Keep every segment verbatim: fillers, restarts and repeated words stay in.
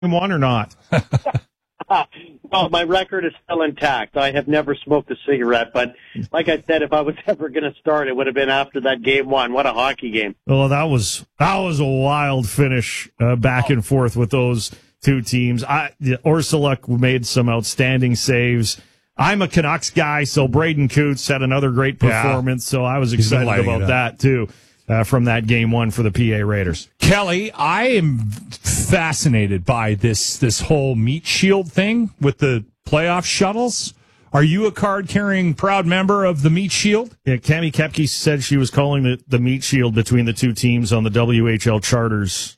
one or not? Well, my record is still intact. I have never smoked a cigarette, but like I said, if I was ever going to start, it would have been after that game one. What a hockey game. Well, that was that was a wild finish uh, back and forth with those two teams. I, Ursula made some outstanding saves. I'm a Canucks guy, so Braden Coots had another great performance, yeah. so I was excited about that, too, uh, from that game one for the P A Raiders. Kelly, I am fascinated by this this whole meat shield thing with the playoff shuttles. Are you a card-carrying proud member of the meat shield? Yeah, Cammie Kepke said she was calling the, the meat shield between the two teams on the W H L charters.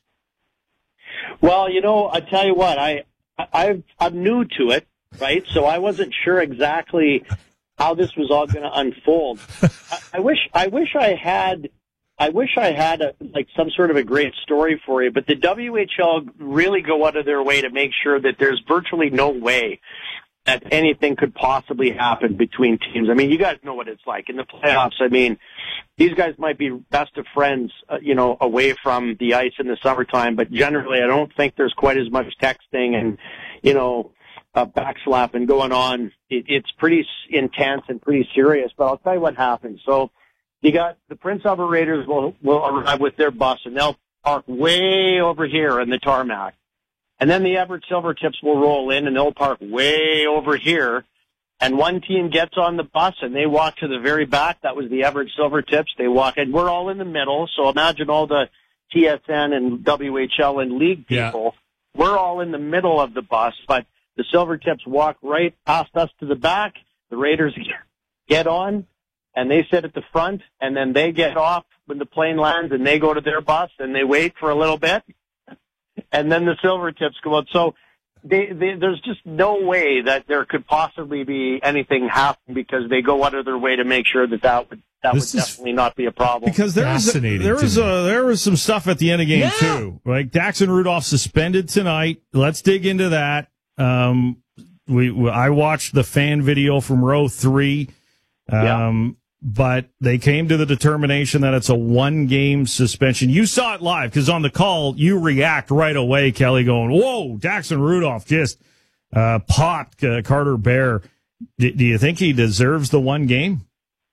Well, you know, I tell you what, I, I, I'm new to it, right? So I wasn't sure exactly how this was all going to unfold. I, I wish, I wish I had, I wish I had a, like some sort of a great story for you, but the W H L really go out of their way to make sure that there's virtually no way that anything could possibly happen between teams. I mean, you guys know what it's like in the playoffs. I mean, these guys might be best of friends, uh, you know, away from the ice in the summertime, but generally I don't think there's quite as much texting and, you know, uh, backslapping going on. It, it's pretty intense and pretty serious, but I'll tell you what happened. So you got the Prince Albert Raiders will, will arrive with their bus and they'll park way over here in the tarmac. And then the Everett Silvertips will roll in and they'll park way over here. And one team gets on the bus and they walk to the very back. That was the Everett Silvertips. They walk in. We're all in the middle. So imagine all the T S N and W H L and league people. Yeah. We're all in the middle of the bus, but the Silvertips walk right past us to the back. The Raiders get on and they sit at the front and then they get off when the plane lands and they go to their bus and they wait for a little bit. And then the Silvertips go out. So they, they, there's just no way that there could possibly be anything happen because they go out of their way to make sure that that would, that this would definitely not be a problem. Because there was, a, there, was a, there was some stuff at the end of game, yeah. too. Like Daxon Rudolph suspended tonight. Let's dig into that. Um, we, we I watched the fan video from row three. Um, yeah. But they came to the determination that it's a one-game suspension. You saw it live, because on the call, you react right away, Kelly, going, whoa, Daxon Rudolph just uh, popped uh, Carter Bear. D- do you think he deserves the one game?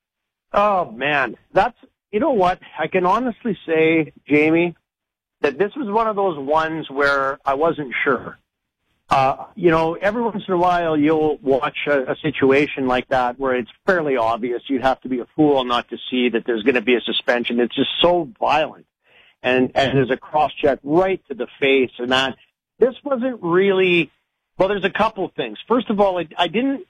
Oh, man. That's, you know what? I can honestly say, Jamie, that this was one of those ones where I wasn't sure. Uh, you know, every once in a while you'll watch a, a situation like that where it's fairly obvious. You'd have to be a fool not to see that there's going to be a suspension. It's just so violent. And, and there's a cross-check right to the face and that. This wasn't really, well, there's a couple of things. First of all, I, I didn't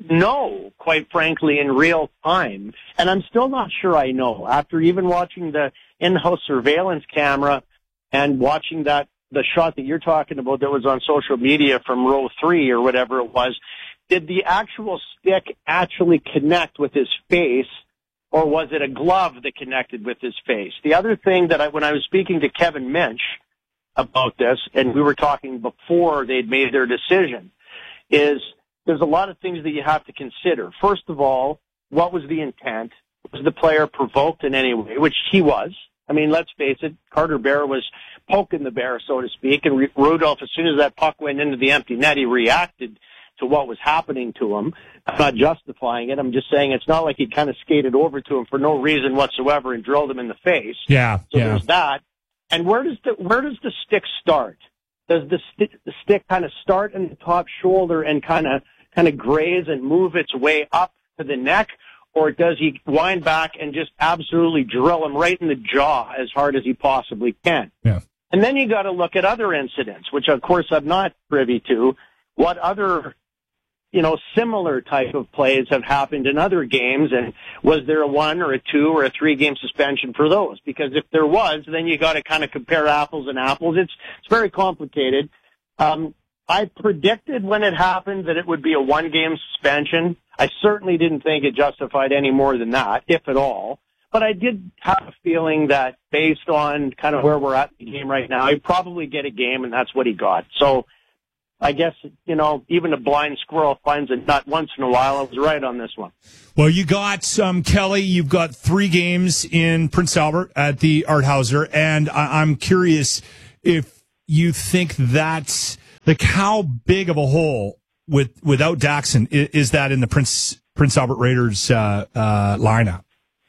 know, quite frankly, in real time. And I'm still not sure I know. After even watching the in-house surveillance camera and watching that the shot that you're talking about that was on social media from row three or whatever it was, did the actual stick actually connect with his face, or was it a glove that connected with his face? The other thing that I, when I was speaking to Kevin Minch about this, and we were talking before they'd made their decision, is there's a lot of things that you have to consider. First of all, what was the intent? Was the player provoked in any way? Which he was. I mean, let's face it, Carter Bear was poking the bear, so to speak, and Rudolph, as soon as that puck went into the empty net, he reacted to what was happening to him. I'm not justifying it. I'm just saying it's not like he kind of skated over to him for no reason whatsoever and drilled him in the face. Yeah, so yeah. there's that. And where does the where does the stick start? Does the stick the stick kind of start in the top shoulder and kind of kind of graze and move its way up to the neck? Or does he wind back and just absolutely drill him right in the jaw as hard as he possibly can? Yeah. And then you got to look at other incidents, which of course I'm not privy to. What other, you know, similar type of plays have happened in other games, and was there a one or a two or a three game suspension for those? Because if there was, then you got to kind of compare apples and apples. It's it's very complicated. Um, I predicted when it happened that it would be a one game suspension. I certainly didn't think it justified any more than that, if at all. But I did have a feeling that based on kind of where we're at in the game right now, he'd probably get a game, and that's what he got. So I guess, you know, even a blind squirrel finds a nut once in a while. I was right on this one. Well, you got, um, Kelly, you've got three games in Prince Albert at the Art Hauser, and I- I'm curious if you think that's Like, how big of a hole with without Daxon is, is that in the Prince Prince Albert Raiders uh, uh, lineup?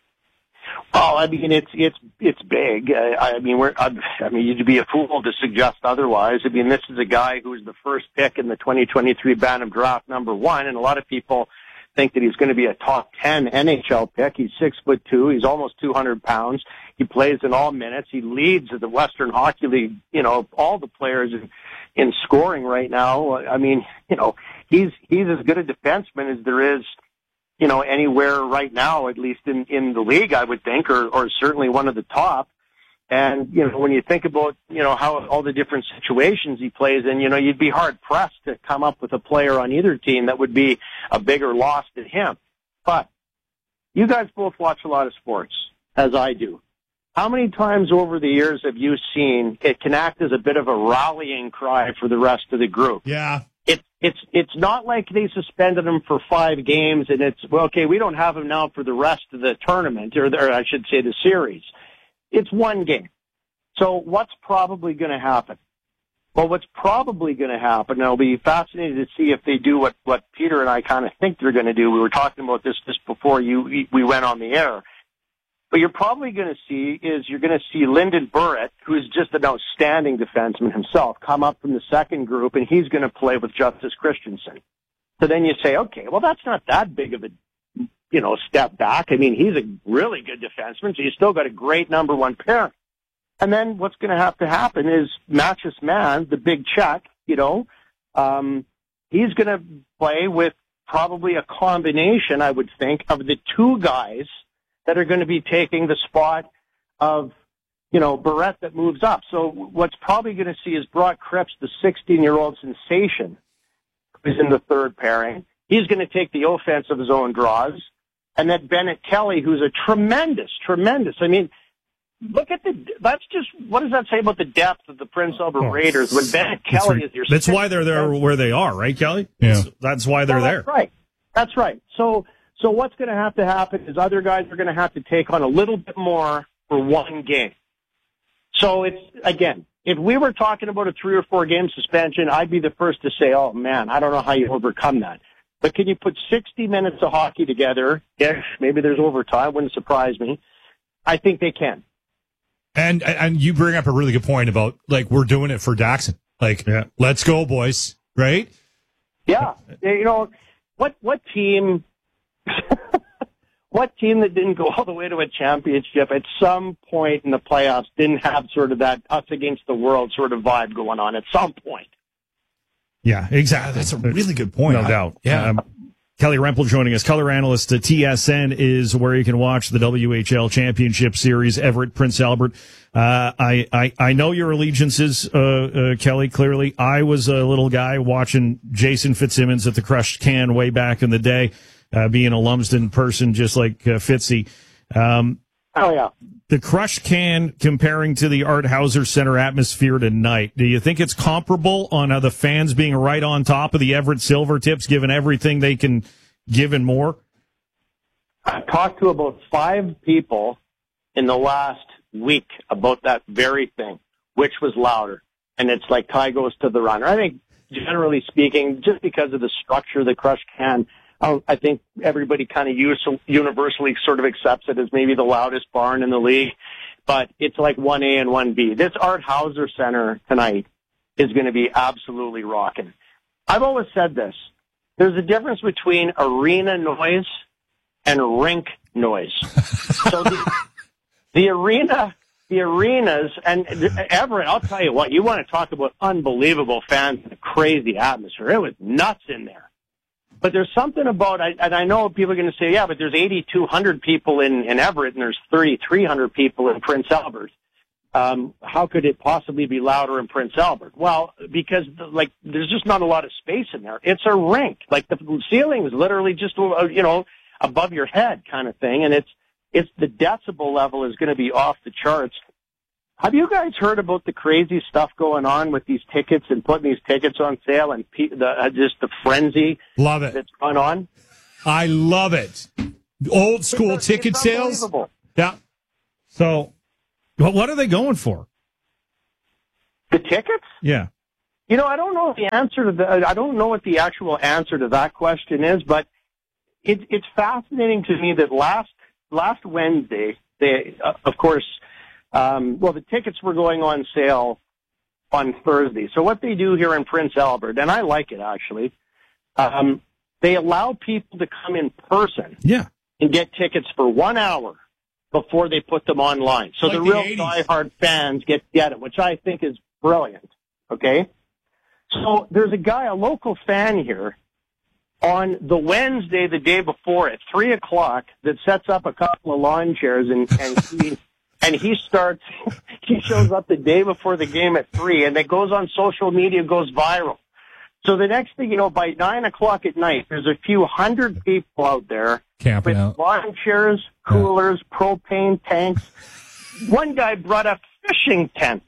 Oh, I mean, it's it's it's big. I, I mean, we're. I, I mean, you'd be a fool to suggest otherwise. I mean, this is a guy who's the first pick in the twenty twenty-three Bantam draft, number one, and a lot of people think that he's going to be a top ten N H L pick. He's six foot two. He's almost two hundred pounds. He plays in all minutes. He leads the Western Hockey League. You know, all the players in, in scoring right now. I mean, you know, he's he's as good a defenseman as there is, you know, anywhere right now, at least in, in the league, I would think, or, or certainly one of the top. And, you know, when you think about, you know, how all the different situations he plays in, you know, you'd be hard pressed to come up with a player on either team that would be a bigger loss than him. But you guys both watch a lot of sports, as I do. How many times over the years have you seen it can act as a bit of a rallying cry for the rest of the group? Yeah. It, it's it's not like they suspended him for five games and it's, well, okay, we don't have him now for the rest of the tournament, or, or I should say the series. It's one game. So what's probably going to happen? Well, what's probably going to happen, and I'll be fascinated to see if they do what, what Peter and I kind of think they're going to do. We were talking about this just before you we went on the air. What you're probably going to see is you're going to see Lyndon Burrett, who's just an outstanding defenseman himself, come up from the second group, and he's going to play with Justice Christensen. So then you say, okay, well, that's not that big of a, you know, step back. I mean, he's a really good defenseman, so you still got a great number one pair. And then what's going to have to happen is Matches Man, the big check, you know, um, he's going to play with probably a combination, I would think, of the two guys that are going to be taking the spot of, you know, Barrett that moves up. So what's probably going to see is Brock Cripps, the sixteen-year-old sensation, who's in the third pairing. He's going to take the offensive zone draws. And then Bennett Kelly, who's a tremendous, tremendous, I mean, look at the, that's just, what does that say about the depth of the Prince Albert Oh, Raiders when Bennett Kelly re- is your That's why they're there where they are, right, Kelly? Yeah. That's, that's why they're well, there. That's right. That's right. So, So what's going to have to happen is other guys are going to have to take on a little bit more for one game. So it's, again, if we were talking about a three or four game suspension, I'd be the first to say, oh man, I don't know how you overcome that. But can you put sixty minutes of hockey together? Ish, maybe there's overtime, wouldn't surprise me. I think they can. And and you bring up a really good point about, like, we're doing it for Daxon. Like, yeah. Let's go, boys. Right? Yeah. You know, what, what team... What team that didn't go all the way to a championship at some point in the playoffs didn't have sort of that us against the world sort of vibe going on at some point? Yeah, exactly. That's a really good point. No I, doubt. Yeah. Um, Kelly Rempel joining us. Color analyst at T S N is where you can watch the W H L Championship Series, Everett, Prince Albert. Uh, I, I, I know your allegiances, uh, uh, Kelly, clearly. I was a little guy watching Jason Fitzsimmons at the Crushed Can way back in the day. Uh, being a Lumsden person, just like uh, Fitzy. Um, oh, yeah. The Crushed Can comparing to the Art Hauser Center atmosphere tonight. Do you think it's comparable on uh, the fans being right on top of the Everett Silver Tips, given everything they can give and more? I've talked to about five people in the last week about that very thing, which was louder. And it's like tie goes to the runner. I think, generally speaking, just because of the structure of the Crushed Can, I think everybody kind of universally sort of accepts it as maybe the loudest barn in the league, but it's like one A and one B. This Art Hauser Center tonight is going to be absolutely rocking. I've always said this. There's a difference between arena noise and rink noise. So the, the arena, the arenas, and Everett, I'll tell you what, you want to talk about unbelievable fans and a crazy atmosphere. It was nuts in there. But there's something about, and I know people are going to say, yeah, but there's eighty-two hundred people in, in Everett and there's thirty-three hundred people in Prince Albert. Um, how could it possibly be louder in Prince Albert? Well, because, like, there's just not a lot of space in there. It's a rink. Like, the ceiling is literally just, you know, above your head kind of thing. And it's, it's the decibel level is going to be off the charts. Have you guys heard about the crazy stuff going on with these tickets and putting these tickets on sale and pe- the, uh, just the frenzy love it. that's going on? I love it. Old school it's, ticket it's sales. Yeah. So, what are they going for? The tickets? Yeah. You know, I don't know the answer to the, I don't know what the actual answer to that question is, but it, it's fascinating to me that last, last Wednesday, they, uh, of course, um, well, the tickets were going on sale on Thursday. So what they do here in Prince Albert, and I like it actually, um, they allow people to come in person yeah. and get tickets for one hour before they put them online. So like the the real eighties. diehard fans get, get it, which I think is brilliant. Okay? So there's a guy, a local fan here, on the Wednesday, the day before, at three o'clock, that sets up a couple of lawn chairs, and, and he and he starts, he shows up the day before the game at three, and it goes on social media, goes viral. So the next thing you know, by nine o'clock at night, there's a few hundred people out there Camping with out. lawn chairs, coolers, yeah. propane tanks. One guy brought a fishing tent.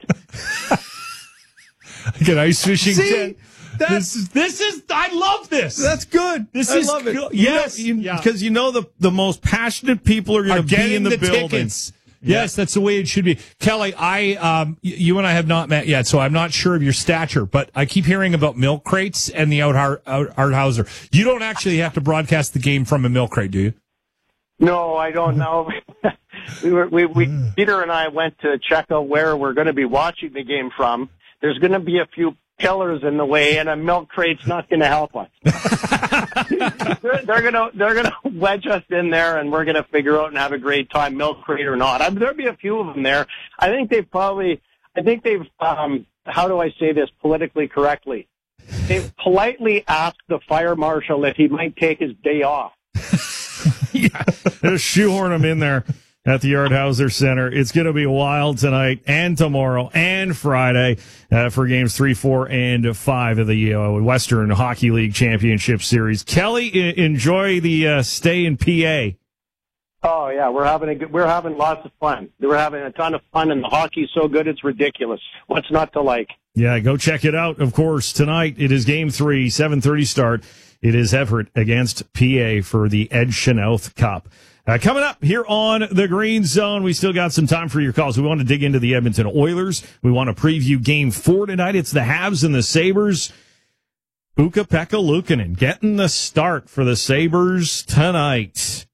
Like an ice fishing See, tent. This is, this is, I love this. That's good. This I is love it. good. Yes. Because you, Yeah. you know the, the most passionate people are going Are to be in the, the building. tickets. Yes, that's the way it should be. Kelly, I, um, y- you and I have not met yet, so I'm not sure of your stature, but I keep hearing about milk crates and the out, out, Arthauser. You don't actually have to broadcast the game from a milk crate, do you? No, I don't know. we were, we, we, Peter and I went to check out where we're going to be watching the game from. There's going to be a few pillars in the way, and a milk crate's not going to help us. they're, they're going to they're going to wedge us in there, and we're going to figure out and have a great time, milk crate or not. I mean, there'll be a few of them there. I think they've probably, I think they've, um, how do I say this politically correctly? They've politely asked the fire marshal if he might take his day off. Yeah, just shoehorn them in there at the Arthauser Center. It's going to be wild tonight and tomorrow and Friday uh, for games three, four, and five of the uh, Western Hockey League Championship Series. Kelly, I- enjoy the uh, stay in P A. Oh yeah, we're having a good, we're having lots of fun. We're having a ton of fun, and the hockey's so good it's ridiculous. What's not to like? Yeah, go check it out. Of course, tonight it is game three, seven thirty start. It is Everett against P A for the Ed Chenoweth Cup. Uh, coming up here on the Green Zone, we still got some time for your calls. We want to dig into the Edmonton Oilers. We want to preview game four tonight. It's the Habs and the Sabres. Ukko-Pekka Luukkonen getting the start for the Sabres tonight.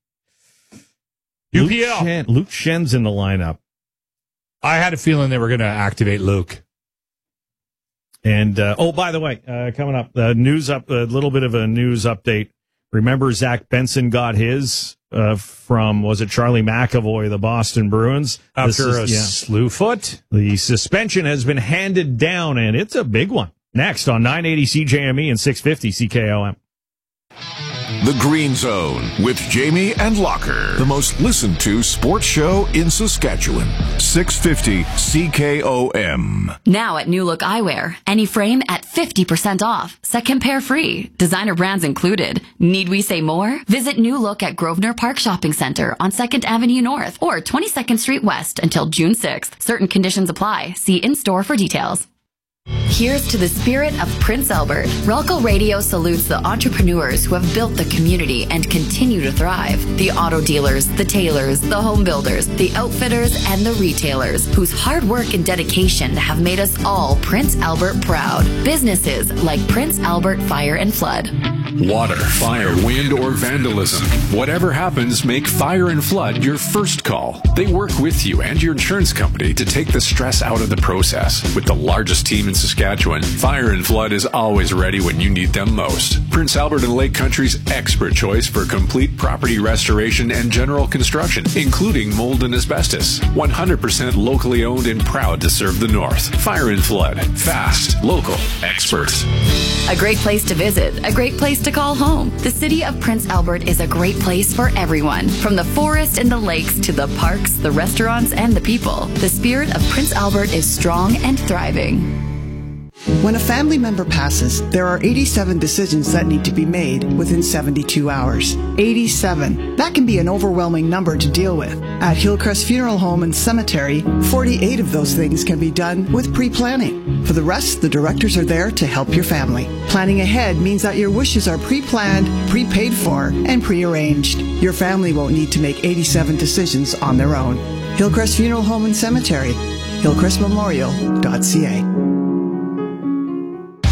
U Luke, P L. Shen, Luke Schen's in the lineup. I had a feeling they were going to activate Luke. And, uh, oh, by the way, uh, coming up, uh, news up, a little bit of a news update. Remember Zach Benson got his, uh, from, was it Charlie McAvoy, the Boston Bruins? After is, a yeah. slew foot? The suspension has been handed down, and it's a big one. Next on nine eighty C J M E and six fifty C K O M. The Green Zone with Jamie and Locker, the most listened to sports show in Saskatchewan. six fifty C K O M. Now at New Look Eyewear, any frame at fifty percent off. Second pair free. Designer brands included. Need we say more? Visit New Look at Grosvenor Park Shopping Center on second Avenue North or twenty-second Street West until June sixth. Certain conditions apply. See in-store for details. Here's to the spirit of Prince Albert. Relco Radio salutes the entrepreneurs who have built the community and continue to thrive. The auto dealers, the tailors, the home builders, the outfitters, and the retailers whose hard work and dedication have made us all Prince Albert proud. Businesses like Prince Albert Fire and Flood. Water, fire, wind, or vandalism. Whatever happens, make Fire and Flood your first call. They work with you and your insurance company to take the stress out of the process. With the largest team in Saskatchewan, Fire and Flood is always ready when you need them most. Prince Albert and Lake Country's expert choice for complete property restoration and general construction, including mold and asbestos. one hundred percent locally owned and proud to serve the North. Fire and Flood. Fast, local, expert. A great place to visit, a great place to call home. The city of Prince Albert is a great place for everyone. From the forest and the lakes to the parks, the restaurants, and the people. The spirit of Prince Albert is strong and thriving. When a family member passes, there are eighty-seven decisions that need to be made within seventy-two hours. eighty-seven. That can be an overwhelming number to deal with. At Hillcrest Funeral Home and Cemetery, forty-eight of those things can be done with pre-planning. For the rest, the directors are there to help your family. Planning ahead means that your wishes are pre-planned, pre-paid for, and pre-arranged. Your family won't need to make eighty-seven decisions on their own. Hillcrest Funeral Home and Cemetery, hillcrest memorial dot c a.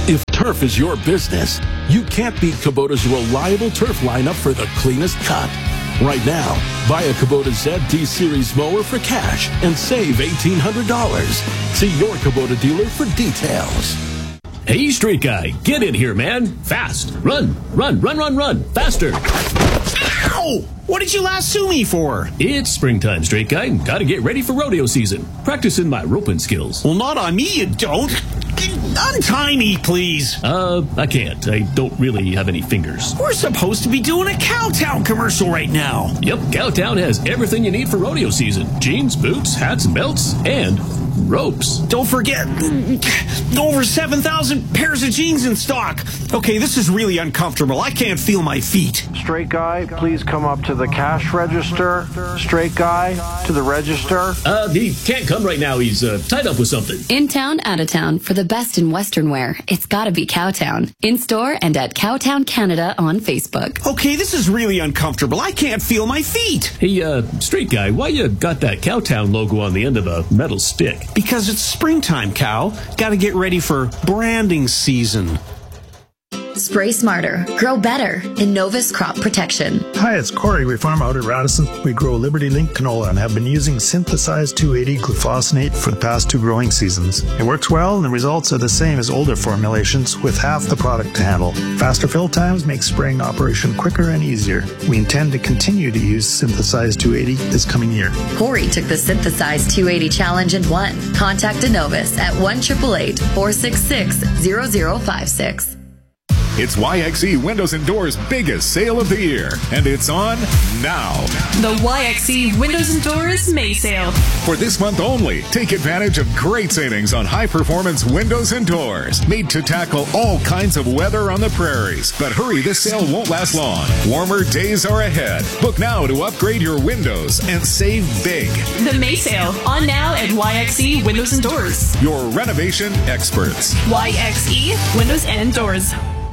If turf is your business, you can't beat Kubota's reliable turf lineup for the cleanest cut. Right now, buy a Kubota Z D Series mower for cash and save eighteen hundred dollars. See your Kubota dealer for details. Hey, street guy, get in here, man. Fast. Run, run, run, run, run. Faster. Ow! What did you lasso me for? It's springtime, straight guy. Gotta get ready for rodeo season. Practicing my roping skills. Well, not on me, you don't. Untie me, please. Uh, I can't. I don't really have any fingers. We're supposed to be doing a Cowtown commercial right now. Yep, Cowtown has everything you need for rodeo season. Jeans, boots, hats, and belts, and ropes. Don't forget, over seven thousand pairs of jeans in stock. Okay, this is really uncomfortable. I can't feel my feet. Straight guy, please come up to the cash register. Straight guy, to the register. Uh, he can't come right now. He's uh, tied up with something. In town, out of town, for the best in Western wear, it's gotta be Cowtown. In store and at Cowtown Canada on Facebook. Okay, this is really uncomfortable. I can't feel my feet. Hey, uh, straight guy, why you got that Cowtown logo on the end of a metal stick? Because it's springtime, Cow. Gotta get ready for branding season. Spray smarter, grow better in Novus Crop Protection. Hi, it's Corey. We farm out at Radisson. We grow Liberty Link canola and have been using synthesized two eighty glufosinate for the past two growing seasons. It works well and the results are the same as older formulations with half the product to handle. Faster fill times make spraying operation quicker and easier. We intend to continue to use synthesized two eighty this coming year. Corey took the synthesized two eighty challenge and won. Contact Novus at one eight eight eight, four six six, zero zero five six. It's Y X E Windows and Doors' biggest sale of the year, and it's on now. The Y X E Windows and Doors May Sale. For this month only, take advantage of great savings on high-performance windows and doors, made to tackle all kinds of weather on the prairies. But hurry, this sale won't last long. Warmer days are ahead. Book now to upgrade your windows and save big. The May Sale, on now at Y X E Windows and Doors. Your renovation experts. Y X E Windows and Doors.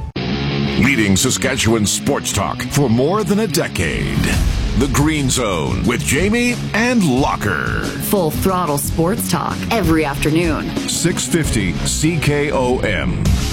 Leading Saskatchewan sports talk for more than a decade. The Green Zone with Jamie and Locker. Full throttle sports talk every afternoon. six fifty C K O M.